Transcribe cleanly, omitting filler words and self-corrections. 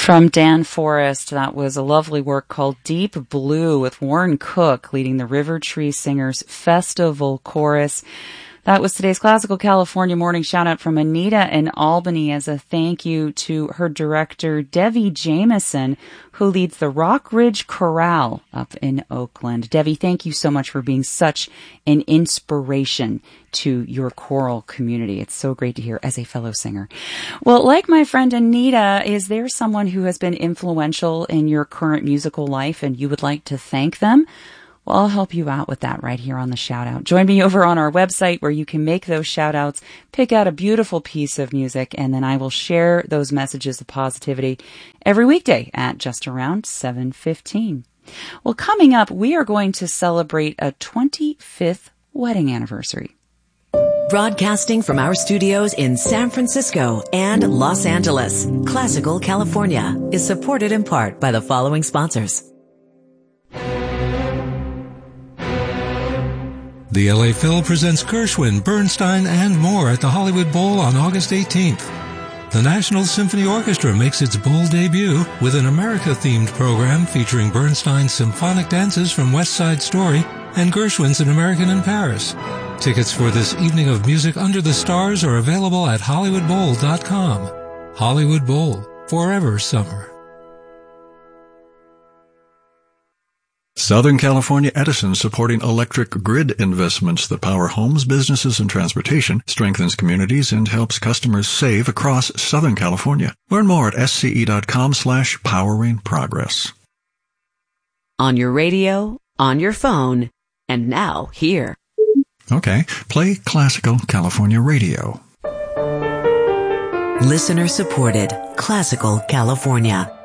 From Dan Forrest, that was a lovely work called Deep Blue with Warren Cook leading the River Tree Singers Festival Chorus. That was today's Classical California morning shout out from Anita in Albany as a thank you to her director, Devi Jameson, who leads the Rock Ridge Chorale up in Oakland. Devi, thank you so much for being such an inspiration to your choral community. It's so great to hear as a fellow singer. Well, like my friend Anita, is there someone who has been influential in your current musical life and you would like to thank them? Well, I'll help you out with that right here on the shout out. Join me over on our website where you can make those shout outs, pick out a beautiful piece of music, and then I will share those messages of positivity every weekday at just around 7:15. Well, coming up, we are going to celebrate a 25th wedding anniversary. Broadcasting from our studios in San Francisco and Los Angeles, Classical California is supported in part by the following sponsors. The LA Phil presents Gershwin, Bernstein, and more at the Hollywood Bowl on August 18th. The National Symphony Orchestra makes its Bowl debut with an America-themed program featuring Bernstein's symphonic dances from West Side Story and Gershwin's An American in Paris. Tickets for this evening of music under the stars are available at HollywoodBowl.com. Hollywood Bowl, forever summer. Southern California Edison, supporting electric grid investments that power homes, businesses, and transportation, strengthens communities, and helps customers save across Southern California. Learn more at sce.com/poweringprogress. On your radio, on your phone, and now here. Okay, play Classical California Radio. Listener supported Classical California.